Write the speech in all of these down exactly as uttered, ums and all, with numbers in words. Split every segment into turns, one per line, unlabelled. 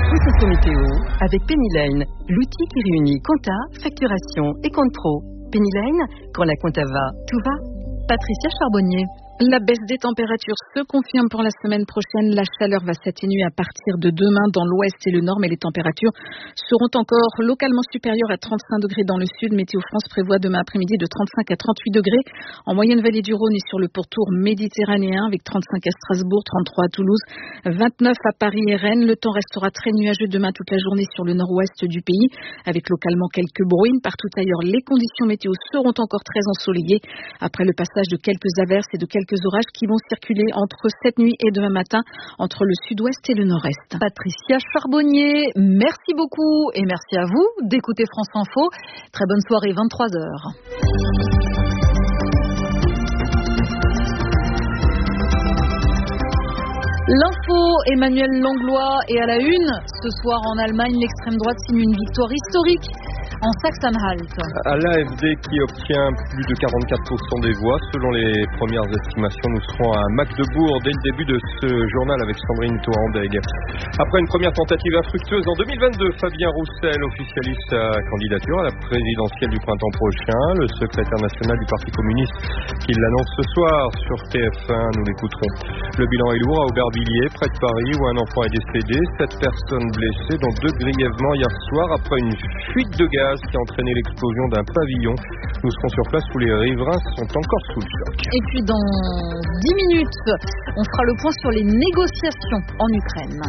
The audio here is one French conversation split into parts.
Consultation météo avec Penny Lane, l'outil qui réunit compta, facturation et compte pro. Penny Lane, quand la compta va, tout va. Patricia Charbonnier.
La baisse des températures se confirme pour la semaine prochaine. La chaleur va s'atténuer à partir de demain dans l'ouest et le nord, mais les températures seront encore localement supérieures à trente-cinq degrés dans le sud. Météo France prévoit demain après-midi de trente-cinq à trente-huit degrés en moyenne vallée du Rhône et sur le pourtour méditerranéen, avec trente-cinq à Strasbourg, trente-trois à Toulouse, vingt-neuf à Paris et Rennes. Le temps restera très nuageux demain toute la journée sur le nord-ouest du pays, avec localement quelques bruines. Partout ailleurs, les conditions météo seront encore très ensoleillées après le passage de quelques averses et de quelques orages qui vont circuler entre cette nuit et demain matin entre le sud-ouest et le nord-est.
Patricia Charbonnier, merci beaucoup et merci à vous d'écouter France Info. Très bonne soirée, vingt-trois heures. L'info, Emmanuel Langlois est à la une. Ce soir en Allemagne, l'extrême droite signe une victoire historique en Sachsen-Anhalt.
À l'A F D qui obtient plus de quarante-quatre pour cent des voix. Selon les premières estimations, nous serons à Magdebourg dès le début de ce journal avec Sandrine Tohandeg. Après une première tentative infructueuse en deux mille vingt-deux, Fabien Roussel officialise sa candidature à la présidentielle du printemps prochain. Le secrétaire national du Parti communiste qui l'annonce ce soir sur T F un, nous l'écouterons. Le bilan est lourd à Aubervilliers, près de Paris, où un enfant est décédé. Sept personnes blessées, dont deux grièvement hier soir après une fuite de gaz qui a entraîné l'explosion d'un pavillon. Nous serons sur place où les riverains sont encore sous le choc.
Et puis dans dix minutes, on fera le point sur les négociations en Ukraine.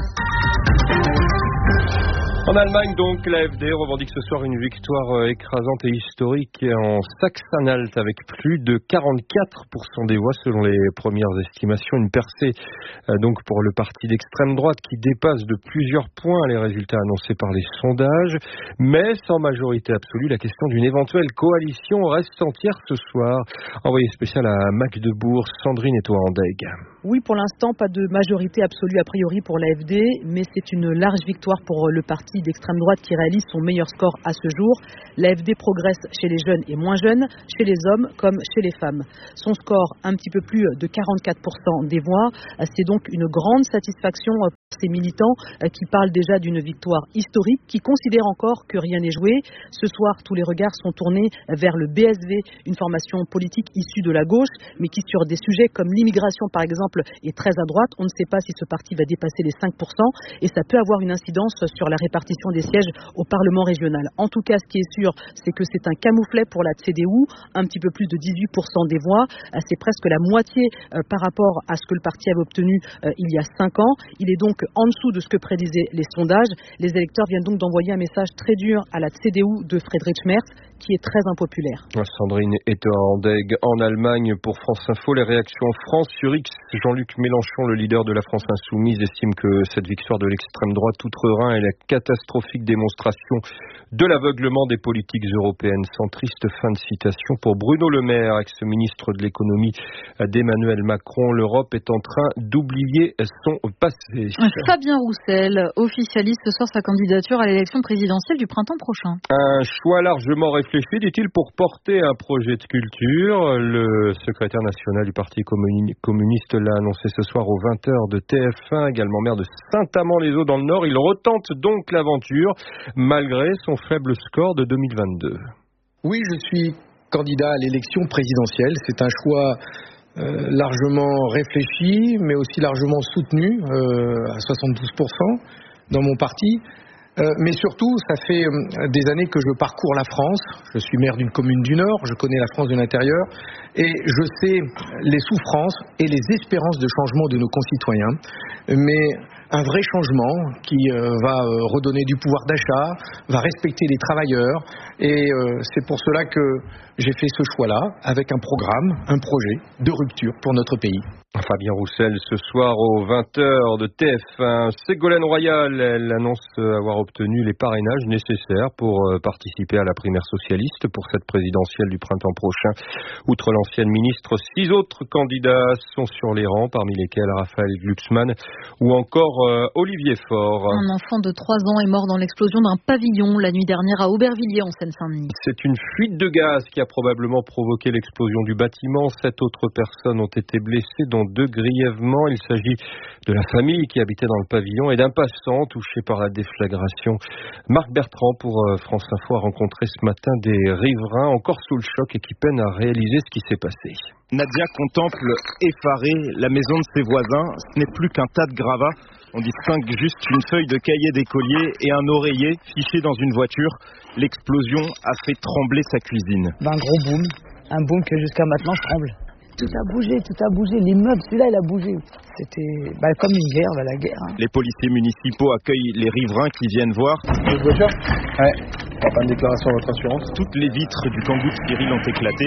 En Allemagne, donc, l'A F D revendique ce soir une victoire écrasante et historique en Sachsen-Anhalt avec plus de quarante-quatre pour cent des voix selon les premières estimations. Une percée donc pour le parti d'extrême droite qui dépasse de plusieurs points les résultats annoncés par les sondages. Mais sans majorité absolue, la question d'une éventuelle coalition reste entière ce soir. Envoyé spécial à Magdebourg, Sandrine et Tohandeg.
Oui, pour l'instant, pas de majorité absolue a priori pour l'A F D, mais c'est une large victoire pour le parti d'extrême droite qui réalise son meilleur score à ce jour. L'A F D progresse chez les jeunes et moins jeunes, chez les hommes comme chez les femmes. Son score, un petit peu plus de quarante-quatre pour cent des voix, c'est donc une grande satisfaction pour ces militants qui parlent déjà d'une victoire historique, qui considèrent encore que rien n'est joué. Ce soir, tous les regards sont tournés vers le B S V, une formation politique issue de la gauche, mais qui sur des sujets comme l'immigration par exemple est très à droite. On ne sait pas si ce parti va dépasser les cinq pour cent et ça peut avoir une incidence sur la répartition des sièges au Parlement régional. En tout cas, ce qui est sûr, c'est que c'est un camouflet pour la C D U, un petit peu plus de dix-huit pour cent des voix. C'est presque la moitié euh, par rapport à ce que le parti avait obtenu euh, il y a cinq ans. Il est donc en dessous de ce que prédisaient les sondages. Les électeurs viennent donc d'envoyer un message très dur à la C D U de Friedrich Merz, qui est très impopulaire.
Sandrine Tohandeg en Allemagne pour France Info. Les réactions en France sur X. Jean-Luc Mélenchon, le leader de la France Insoumise, estime que cette victoire de l'extrême droite outre-Rhin est la catastrophique démonstration de l'aveuglement des politiques européennes centristes. Fin de citation pour Bruno Le Maire, ex-ministre de l'économie d'Emmanuel Macron. L'Europe est en train d'oublier son passé.
Fabien Roussel officialise ce soir sa candidature à l'élection présidentielle du printemps prochain.
Un choix largement réfléchi, dit-il, pour porter un projet de culture. Le secrétaire national du Parti communiste l'a annoncé ce soir aux vingt heures de T F un, également maire de Saint-Amand-les-Eaux dans le Nord. Il retente donc l'aventure malgré son faible score de deux mille vingt-deux.
Oui, je suis candidat à l'élection présidentielle. C'est un choix euh, largement réfléchi, mais aussi largement soutenu euh, à soixante-douze pour cent dans mon parti. Euh, mais surtout, ça fait euh, des années que je parcours la France. Je suis maire d'une commune du Nord, je connais la France de l'intérieur et je sais les souffrances et les espérances de changement de nos concitoyens. Mais un vrai changement qui euh, va euh, redonner du pouvoir d'achat, va respecter les travailleurs et euh, c'est pour cela que j'ai fait ce choix-là avec un programme, un projet de rupture pour notre pays.
Fabien Roussel ce soir aux vingt heures de T F un. Ségolène Royal, elle annonce avoir obtenu les parrainages nécessaires pour participer à la primaire socialiste pour cette présidentielle du printemps prochain. Outre l'ancienne ministre, six autres candidats sont sur les rangs, parmi lesquels Raphaël Glucksmann ou encore euh, Olivier Faure.
Un enfant de trois ans est mort dans l'explosion d'un pavillon la nuit dernière à Aubervilliers en Seine-Saint-Denis.
C'est une fuite de gaz qui a probablement provoqué l'explosion du bâtiment. Sept autres personnes ont été blessées, dont accusation de grièvement. Il s'agit de la famille qui habitait dans le pavillon et d'un passant touché par la déflagration. Marc Bertrand pour France Info a rencontré ce matin des riverains encore sous le choc et qui peinent à réaliser ce qui s'est passé.
Nadia contemple effarée la maison de ses voisins. Ce n'est plus qu'un tas de gravats. On distingue juste une feuille de cahier d'écolier et un oreiller fiché dans une voiture. L'explosion a fait trembler sa cuisine.
Un gros boom, un boom que jusqu'à maintenant je tremble. Tout a bougé, tout a bougé. L'immeuble, celui-là, il a bougé. C'était bah, comme une guerre, bah, la guerre. Hein.
Les policiers municipaux accueillent les riverains qui viennent voir.
Votre voiture ? Ouais. On va faire une déclaration à votre assurance.
Toutes les vitres du Kangoo de Cyril ont éclaté.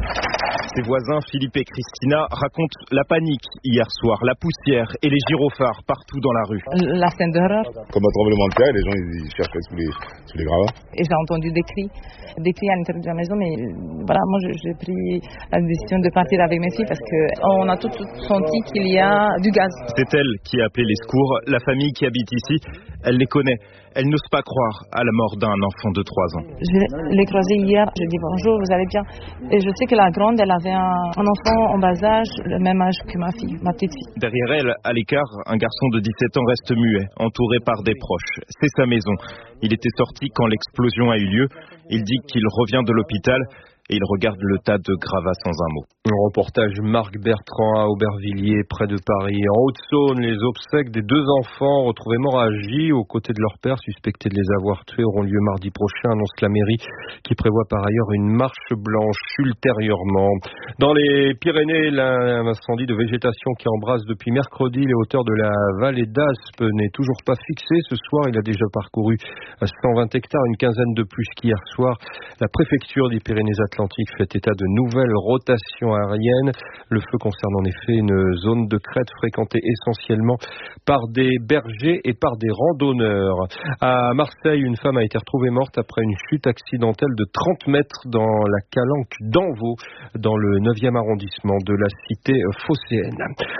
Ses voisins, Philippe et Christina, racontent la panique hier soir, la poussière et les gyrophares partout dans la rue.
La scène d'horreur.
Comme un tremblement de terre, les gens ils, ils cherchaient sous les, sous les gravats.
Et j'ai entendu des cris, des cris à l'intérieur de la maison, mais voilà, moi j'ai pris la décision de partir avec mes filles parce qu'on a tout senti qu'il y a du gaz.
C'est elle qui a appelé les secours, la famille qui habite ici, elle les connaît. Elle n'ose pas croire à la mort d'un enfant de trois ans.
Je l'ai croisé hier, je dis bonjour, vous allez bien. Et je sais que la grande, elle avait un, un enfant en bas âge, le même âge que ma fille, ma petite fille.
Derrière elle, à l'écart, un garçon de dix-sept ans reste muet, entouré par des proches. C'est sa maison. Il était sorti quand l'explosion a eu lieu. Il dit qu'il revient de l'hôpital et il regarde le tas de gravats sans un mot.
Un reportage Marc Bertrand à Aubervilliers, près de Paris. En Haute-Saône, les obsèques des deux enfants retrouvés morts à Gy aux côtés de leur père, suspectés de les avoir tués, auront lieu mardi prochain, annonce la mairie, qui prévoit par ailleurs une marche blanche ultérieurement. Dans les Pyrénées, l'incendie de végétation qui embrase depuis mercredi les hauteurs de la vallée d'Aspe n'est toujours pas fixé. Ce soir, il a déjà parcouru cent vingt hectares, une quinzaine de plus qu'hier soir. La préfecture des Pyrénées-Atlantiques fait état de nouvelles rotations aériennes. Le feu concerne en effet une zone de crête fréquentée essentiellement par des bergers et par des randonneurs. À Marseille, une femme a été retrouvée morte après une chute accidentelle de trente mètres dans la calanque d'Envaux, dans le neuvième arrondissement de la cité phocéenne.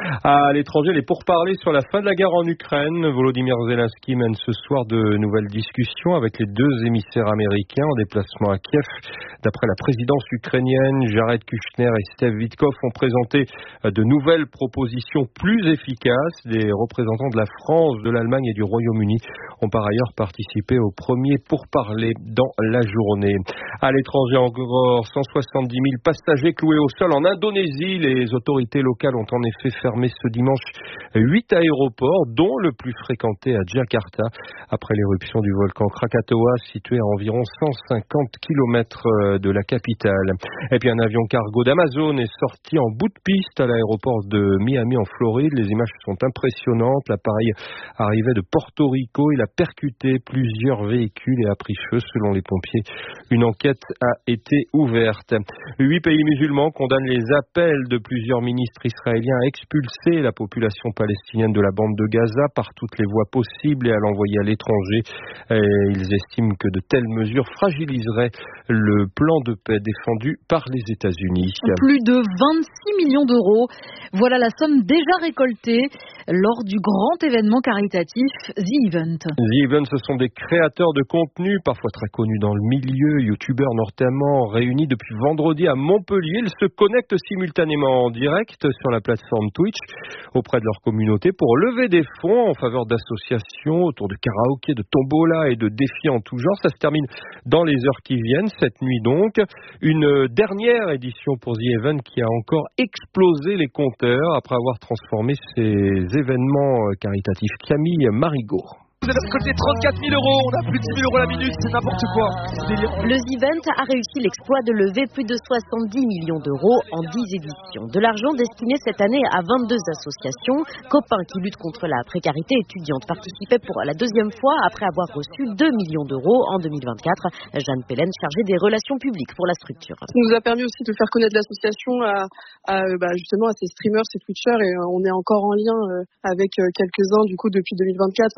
À l'étranger, les pourparlers sur la fin de la guerre en Ukraine. Volodymyr Zelensky mène ce soir de nouvelles discussions avec les deux émissaires américains en déplacement à Kiev. D'après la présidence ukrainienne, Jared Kushner et Steve Witkoff ont présenté de nouvelles propositions plus efficaces. Des représentants de la France, de l'Allemagne et du Royaume-Uni ont par ailleurs participé aux premiers pourparlers dans la journée. À l'étranger encore, cent soixante-dix mille passagers cloués au sol en Indonésie. Les autorités locales ont en effet fermé ce dimanche huit aéroports, dont le plus fréquenté à Jakarta, après l'éruption du volcan Krakatoa, situé à environ cent cinquante kilomètres de la capitale. Et puis un avion cargo d'Amazon est sorti en bout de piste à l'aéroport de Miami en Floride. Les images sont impressionnantes. L'appareil arrivait de Porto Rico. Il a percuté plusieurs véhicules et a pris feu selon les pompiers. Une enquête a été ouverte. Huit pays musulmans condamnent les appels de plusieurs ministres israéliens à expulser la population palestinienne de la bande de Gaza par toutes les voies possibles et à l'envoyer à l'étranger. Et ils estiment que de telles mesures fragiliseraient le plan de paix défendu par les États-Unis.
Plus de vingt-six millions d'euros. Voilà la somme déjà récoltée lors du grand événement caritatif The Event.
The Event, ce sont des créateurs de contenu, parfois très connus dans le milieu, youtubeurs notamment, réunis depuis vendredi à Montpellier. Ils se connectent simultanément en direct sur la plateforme Twitch auprès de leur communauté pour lever des fonds en faveur d'associations autour de karaoké, de tombola et de défis en tout genre. Ça se termine dans les heures qui viennent, cette nuit donc. Une dernière édition pour The Event qui a encore explosé les compteurs après avoir transformé ces événements caritatifs. Camille Marigot.
Vous avez récolté trente-quatre mille euros, on a plus de dix mille euros la minute, c'est n'importe quoi.
Le The Event a réussi l'exploit de lever plus de soixante-dix millions d'euros en dix éditions. De l'argent destiné cette année à vingt-deux associations. Copains qui luttent contre la précarité étudiante participaient pour la deuxième fois après avoir reçu deux millions d'euros en deux mille vingt-quatre. Jeanne Pellen, chargée des relations publiques pour la structure.
Ça nous a permis aussi de faire connaître l'association à, à bah justement à ces streamers, ces twitchers, et on est encore en lien avec quelques-uns du coup depuis deux mille vingt-quatre. Enfin, ça a permis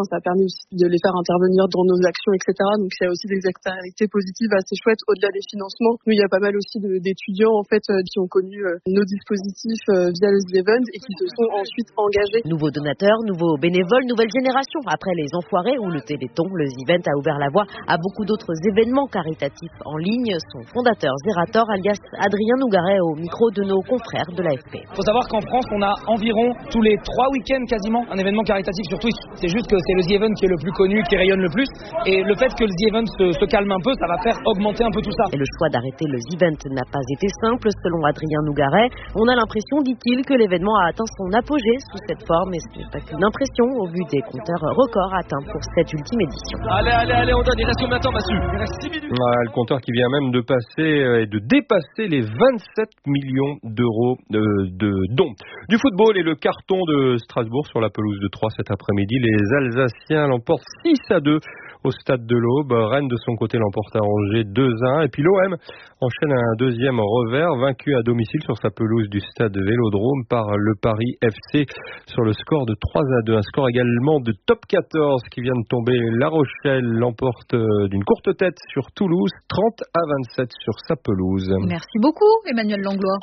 aussi de les faire intervenir dans nos actions, et cetera. Donc il y a aussi des externalités positives assez chouettes au-delà des financements. Nous, il y a pas mal aussi de, d'étudiants en fait qui ont connu nos dispositifs via le The Event et qui se sont ensuite engagés.
Nouveaux donateurs, nouveaux bénévoles, nouvelle génération. Après les Enfoirés ou le Téléthon, le The Event a ouvert la voie à beaucoup d'autres événements caritatifs en ligne. Son fondateur Zerator, alias Adrien Nougaret, au micro de nos confrères de l'A F P.
Il faut savoir qu'en France, on a environ tous les trois week-ends quasiment un événement caritatif sur Twitch. C'est juste que c'est le The Event qui est le plus connu, qui rayonne le plus. Et le fait que le The Event se, se calme un peu, ça va faire augmenter un peu tout ça.
Et le choix d'arrêter le The Event n'a pas été simple, selon Adrien Nougaret. On a l'impression, dit-il, que l'événement a atteint son apogée sous cette forme. Et ce n'est pas qu'une impression au vu des compteurs records atteints pour cette ultime édition.
Allez, allez, allez, on donne des rations maintenant, Massu. Il reste six minutes.
Ouais, le compteur qui vient même de passer et de dépasser les vingt-sept millions d'euros de, de dons. Du football et le carton de Strasbourg sur la pelouse de Troyes cet après-midi. Les Alsaciens l'emportent six à deux au stade de l'Aube. Rennes de son côté l'emporte à Angers deux à un. Et puis l'O M enchaîne un deuxième revers, vaincu à domicile sur sa pelouse du stade Vélodrome par le Paris F C sur le score de trois à deux. Un score également de top quatorze qui vient de tomber. La Rochelle l'emporte d'une courte tête sur Toulouse, trente à vingt-sept sur sa pelouse.
Merci beaucoup, Emmanuel Langlois.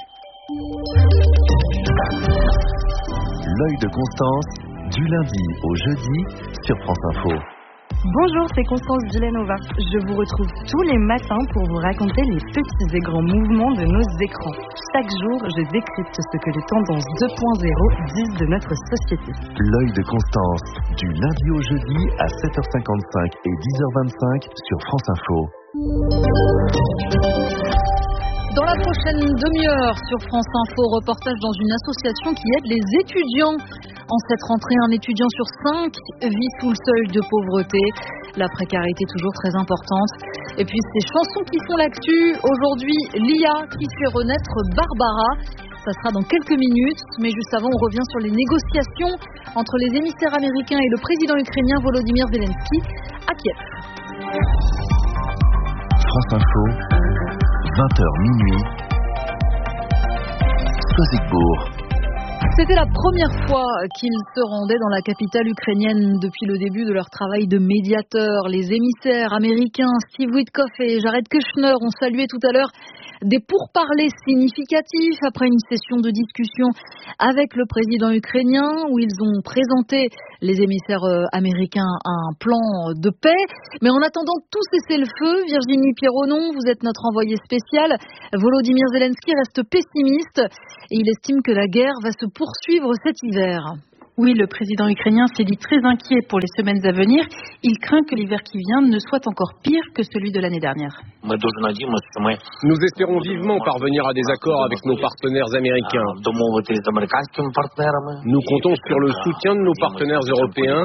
L'œil de Constance, du lundi au jeudi sur France Info.
Bonjour, c'est Constance Villanova. Je vous retrouve tous les matins pour vous raconter les petits et grands mouvements de nos écrans. Chaque jour, je décrypte ce que les tendances deux point zéro disent de notre société.
L'œil de Constance, du lundi au jeudi à sept heures cinquante-cinq et dix heures vingt-cinq sur France Info.
Dans la prochaine demi-heure sur France Info, reportage dans une association qui aide les étudiants. En cette rentrée, un étudiant sur cinq vit sous le seuil de pauvreté. La précarité toujours très importante. Et puis ces chansons qui font l'actu. Aujourd'hui, l'I A qui fait renaître Barbara. Ça sera dans quelques minutes. Mais juste avant, on revient sur les négociations entre les émissaires américains et le président ukrainien Volodymyr Zelensky à Kiev.
France Info. vingt heures minuit, Soisigbourg.
C'était la première fois qu'ils se rendaient dans la capitale ukrainienne depuis le début de leur travail de médiateur. Les émissaires américains Steve Witkoff et Jared Kushner ont salué tout à l'heure des pourparlers significatifs après une session de discussion avec le président ukrainien où ils ont présenté, les émissaires américains, un plan de paix. Mais en attendant tout cesser le feu, Virginie Pierronon, vous êtes notre envoyée spéciale. Volodymyr Zelensky reste pessimiste et il estime que la guerre va se poursuivre cet hiver.
Oui, le président ukrainien s'est dit très inquiet pour les semaines à venir. Il craint que l'hiver qui vient ne soit encore pire que celui de l'année dernière.
Nous espérons vivement parvenir à des accords avec nos partenaires américains. Nous comptons sur le soutien de nos partenaires européens.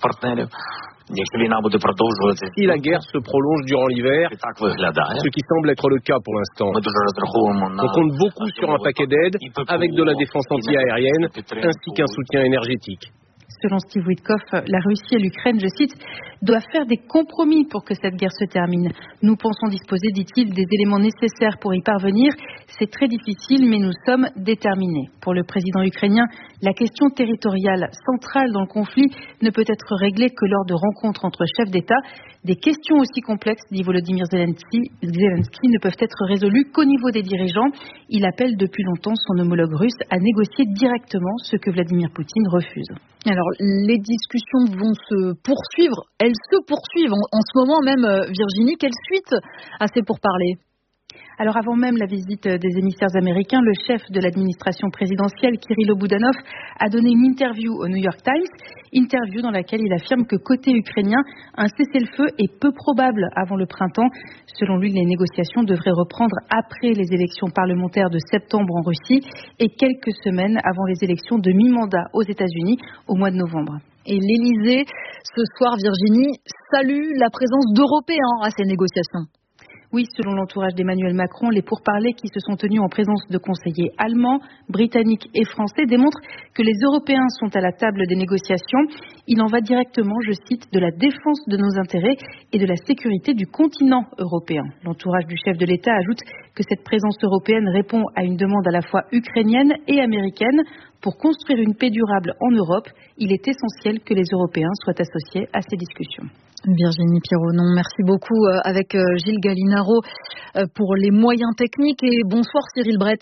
Si la guerre se prolonge durant l'hiver, ce qui semble être le cas pour l'instant, on compte beaucoup sur un paquet d'aides avec de la défense anti-aérienne ainsi qu'un soutien énergétique.
Selon Steve Witkoff, la Russie et l'Ukraine, je cite, doivent faire des compromis pour que cette guerre se termine. Nous pensons disposer, dit-il, des éléments nécessaires pour y parvenir. C'est très difficile, mais nous sommes déterminés. Pour le président ukrainien, la question territoriale centrale dans le conflit ne peut être réglée que lors de rencontres entre chefs d'État. Des questions aussi complexes, dit Volodymyr Zelensky, Zelensky, ne peuvent être résolues qu'au niveau des dirigeants. Il appelle depuis longtemps son homologue russe à négocier directement ce que Vladimir Poutine refuse.
Alors, les discussions vont se poursuivre. Elles se poursuivent en, en ce moment même, Virginie. Quelle suite à ces pourparlers ?
Alors avant même la visite des émissaires américains, le chef de l'administration présidentielle, Kirill Boudanov, a donné une interview au New York Times, interview dans laquelle il affirme que côté ukrainien, un cessez-le-feu est peu probable avant le printemps. Selon lui, les négociations devraient reprendre après les élections parlementaires de septembre en Russie et quelques semaines avant les élections de mi-mandat aux États-Unis au mois de novembre.
Et l'Élysée, ce soir, Virginie, salue la présence d'Européens à ces négociations.
Oui, selon l'entourage d'Emmanuel Macron, les pourparlers qui se sont tenus en présence de conseillers allemands, britanniques et français démontrent que les Européens sont à la table des négociations. Il en va directement, je cite, de la défense de nos intérêts et de la sécurité du continent européen. L'entourage du chef de l'État ajoute que cette présence européenne répond à une demande à la fois ukrainienne et américaine Pour construire une paix durable en Europe, il est essentiel que les Européens soient associés à ces discussions.
Virginie Pironon, merci beaucoup avec Gilles Gallinaro pour les moyens techniques et bonsoir Cyril Brett.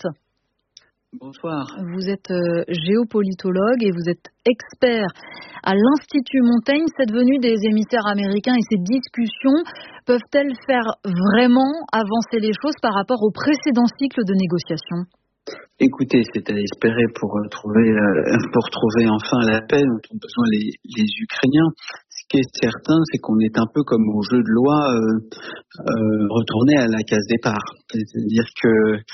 Bonsoir.
Vous êtes géopolitologue et vous êtes expert à l'Institut Montaigne. Cette venue des émissaires américains et ces discussions peuvent-elles faire vraiment avancer les choses par rapport au précédent cycle de négociations ?
Écoutez, c'est à espérer pour trouver, pour trouver enfin la paix dont ont besoin les, les Ukrainiens. Ce qui est certain, c'est qu'on est un peu comme au jeu de loi euh, euh, retourné à la case départ. C'est-à-dire que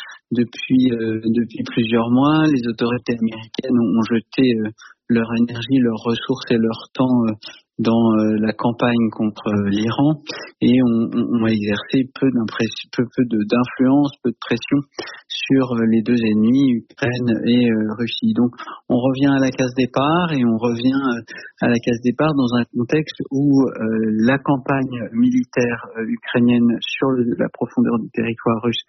depuis, euh, depuis plusieurs mois, les autorités américaines ont, ont jeté euh, leur énergie, leurs ressources et leur temps euh, dans euh, la campagne contre euh, l'Iran et on, on a exercé peu, peu, peu de, d'influence, peu de pression sur euh, les deux ennemis, Ukraine et euh, Russie. Donc on revient à la case départ et on revient euh, à la case départ dans un contexte où euh, la campagne militaire euh, ukrainienne sur le, la profondeur du territoire russe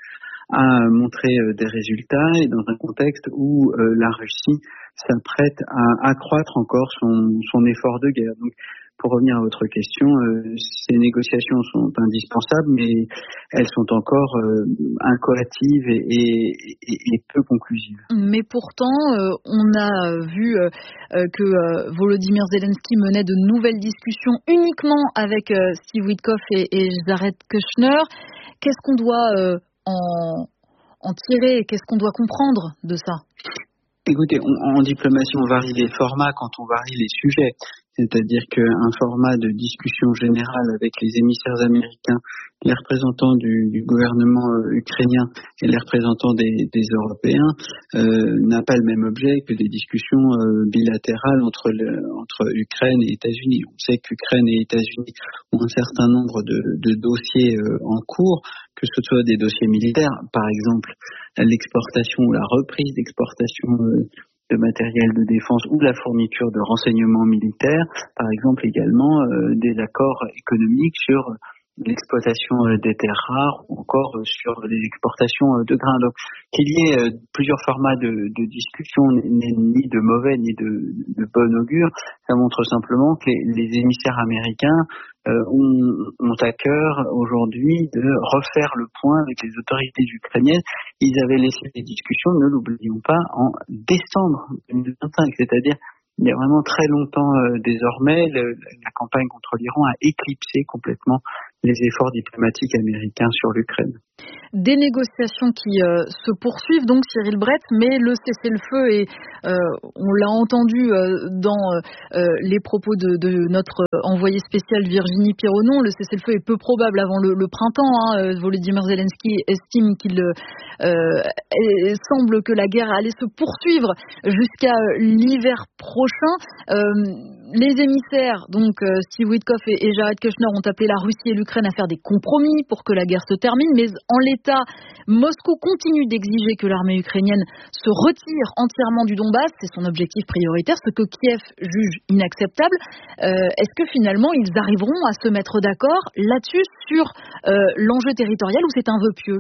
a montré euh, des résultats et dans un contexte où euh, la Russie s'apprête à accroître encore son, son effort de guerre. Donc, pour revenir à votre question, euh, ces négociations sont indispensables, mais elles sont encore euh, incohérentives et, et, et, et peu conclusives.
Mais pourtant, euh, on a vu euh, que euh, Volodymyr Zelensky menait de nouvelles discussions uniquement avec euh, Steve Witkoff et, et Jared Kushner. Qu'est-ce qu'on doit euh, en, en tirer? Qu'est-ce qu'on doit comprendre de ça?
Écoutez, on, en diplomatie, on varie les formats quand on varie les sujets. C'est-à-dire qu'un format de discussion générale avec les émissaires américains, les représentants du, du gouvernement euh, ukrainien et les représentants des, des Européens euh, n'a pas le même objet que des discussions euh, bilatérales entre, le, entre Ukraine et États-Unis. On sait qu'Ukraine et États-Unis ont un certain nombre de, de dossiers euh, en cours, que ce soit des dossiers militaires, par exemple l'exportation ou la reprise d'exportation euh, de matériel de défense ou la fourniture de renseignements militaires, par exemple également euh, des accords économiques sur l'exploitation euh, des terres rares ou encore euh, sur les exportations euh, de grains. Donc qu'il y ait euh, plusieurs formats de, de discussion n'est ni de mauvais ni de, de bon augure, ça montre simplement que les, les émissaires américains euh, ont, ont à cœur aujourd'hui de refaire le point avec les autorités ukrainiennes. Ils avaient laissé les discussions, ne l'oublions pas, en décembre deux mille vingt-cinq, c'est-à-dire il y a vraiment très longtemps euh, désormais, le, la campagne contre l'Iran a éclipsé complètement les efforts diplomatiques américains sur l'Ukraine.
Des négociations qui euh, se poursuivent donc, Cyril Brett, mais le cessez-le-feu, et euh, on l'a entendu euh, dans euh, les propos de, de notre envoyée spéciale Virginie Pironon, le cessez-le-feu est peu probable avant le, le printemps. Hein. Volodymyr Zelensky estime qu'il euh, et semble que la guerre allait se poursuivre jusqu'à l'hiver prochain. Euh, les émissaires, donc euh, Steve Witkoff et, et Jared Kushner, ont appelé la Russie et l'Ukraine à faire des compromis pour que la guerre se termine, mais en l'état, Moscou continue d'exiger que l'armée ukrainienne se retire entièrement du Donbass, c'est son objectif prioritaire, ce que Kiev juge inacceptable. Euh, est-ce que finalement ils arriveront à se mettre d'accord là-dessus sur euh, l'enjeu territorial ou c'est un vœu pieux ?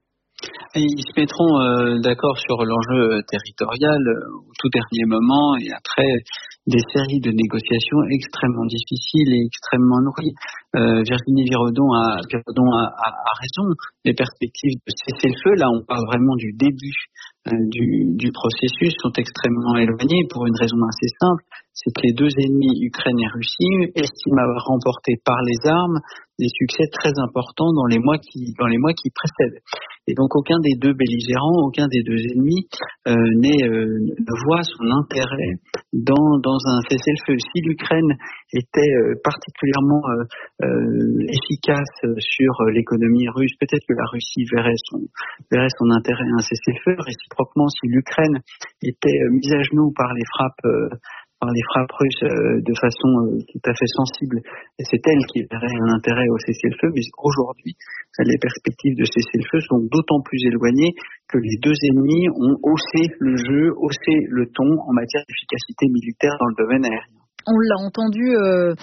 Et ils se mettront euh, d'accord sur l'enjeu territorial euh, au tout dernier moment et après des séries de négociations extrêmement difficiles et extrêmement nourries. Euh, Virginie Pironon a, Pironon a, a, a raison. Les perspectives de cessez-le-feu, là on parle vraiment du début euh, du, du processus, sont extrêmement éloignées pour une raison assez simple, c'est que les deux ennemis, Ukraine et Russie, estiment avoir remporté par les armes des succès très importants dans les mois qui, dans les mois qui précèdent. Et donc aucun des deux belligérants, aucun des deux ennemis euh, n'est, euh, ne voit son intérêt dans, dans un cessez-le-feu. Si l'Ukraine était euh, particulièrement euh, euh, efficace sur l'économie russe, peut-être que la Russie verrait son, verrait son intérêt à un cessez-le-feu. Réciproquement, si l'Ukraine était euh, mise à genoux par les frappes euh, par les frappes russes euh, de façon euh, tout à fait sensible, et c'est elle qui verrait un intérêt au cessez-le-feu, mais aujourd'hui, les perspectives de cessez-le-feu sont d'autant plus éloignées que les deux ennemis ont haussé le jeu, haussé le ton en matière d'efficacité militaire dans le domaine aérien.
On l'a entendu, euh,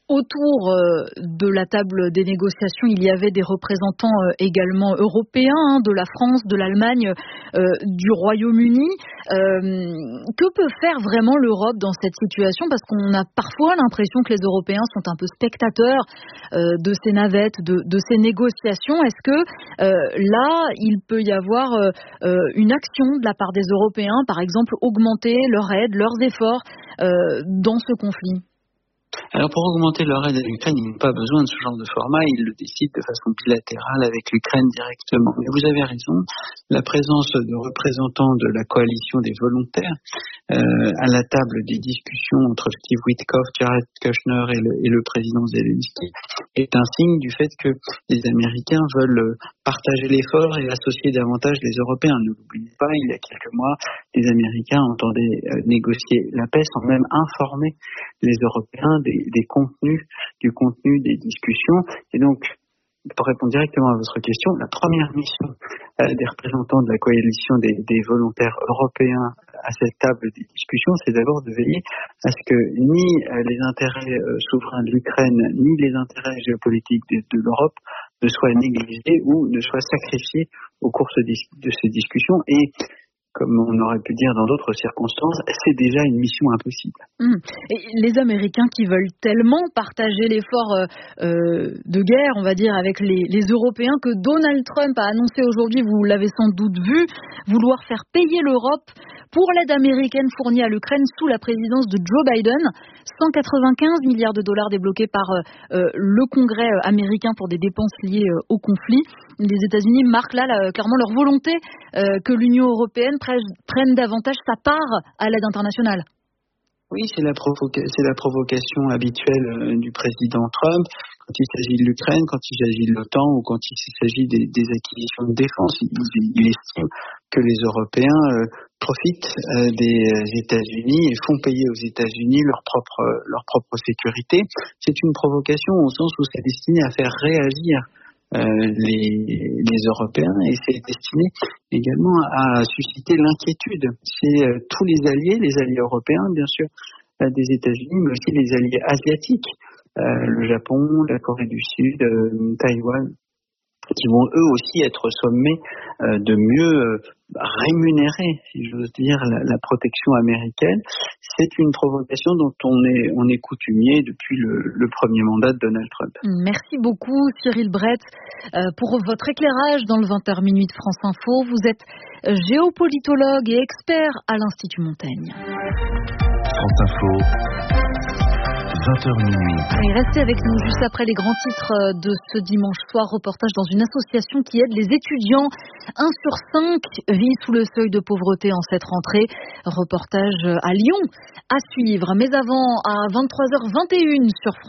autour de la table des négociations, il y avait des représentants également européens, hein, de la France, de l'Allemagne, euh, du Royaume-Uni. Euh, que peut faire vraiment l'Europe dans cette situation? Parce qu'on a parfois l'impression que les Européens sont un peu spectateurs euh, de ces navettes, de, de ces négociations. Est-ce que euh, là, il peut y avoir euh, une action de la part des Européens, par exemple, augmenter leur aide, leurs efforts euh, dans ce conflit?
Alors pour augmenter leur aide à l'Ukraine, ils n'ont pas besoin de ce genre de format, ils le décident de façon bilatérale avec l'Ukraine directement. Mais vous avez raison, la présence de représentants de la coalition des volontaires euh, à la table des discussions entre Steve Witkoff, Jared Kushner et le, et le président Zelensky est un signe du fait que les Américains veulent partager l'effort et associer davantage les Européens. Ne l'oubliez pas, il y a quelques mois, les Américains entendaient euh, négocier la paix sans même informer les Européens des, des contenus, du contenu des discussions. Et donc, pour répondre directement à votre question, la première mission euh, des représentants de la coalition des, des volontaires européens à cette table des discussions, c'est d'abord de veiller à ce que ni euh, les intérêts euh, souverains de l'Ukraine, ni les intérêts géopolitiques de, de l'Europe ne soient négligés ou ne soient sacrifiés au cours de, de ces discussions. Et comme on aurait pu dire dans d'autres circonstances, c'est déjà une mission impossible.
Mmh. Et les Américains qui veulent tellement partager l'effort euh, euh, de guerre, on va dire, avec les, les Européens, que Donald Trump a annoncé aujourd'hui, vous l'avez sans doute vu, vouloir faire payer l'Europe pour l'aide américaine fournie à l'Ukraine sous la présidence de Joe Biden. cent quatre-vingt-quinze milliards de dollars débloqués par euh, le Congrès américain pour des dépenses liées euh, au conflit. Les États-Unis marquent là, là clairement leur volonté euh, que l'Union européenne prenne, prenne davantage sa part à l'aide internationale.
Oui, c'est la, provoca- c'est la provocation habituelle euh, du président Trump. Quand il s'agit de l'Ukraine, quand il s'agit de l'OTAN ou quand il s'agit des, des acquisitions de défense, il, il estime que les Européens euh, profitent euh, des États-Unis et font payer aux États-Unis leur propre, leur propre sécurité. C'est une provocation au sens où c'est destiné à faire réagir Euh, les, les Européens et c'est destiné également à susciter l'inquiétude chez euh, tous les alliés, les alliés européens bien sûr euh, des États-Unis, mais aussi les alliés asiatiques, euh, le Japon, la Corée du Sud, euh, Taïwan, qui vont eux aussi être sommés euh, de mieux euh, rémunérer, si j'ose dire, la, la protection américaine. C'est une provocation dont on est, on est coutumier depuis le, le premier mandat de Donald Trump.
Merci beaucoup Cyril Brett euh, pour votre éclairage dans le vingt heures minuit de France Info. Vous êtes géopolitologue et expert à l'Institut Montaigne.
France Info. vingt heures minuit.
Et restez avec nous juste après les grands titres de ce dimanche soir. Reportage dans une association qui aide les étudiants. Un sur cinq vit sous le seuil de pauvreté en cette rentrée. Reportage à Lyon à suivre. Mais avant, à vingt-trois heures vingt et une sur France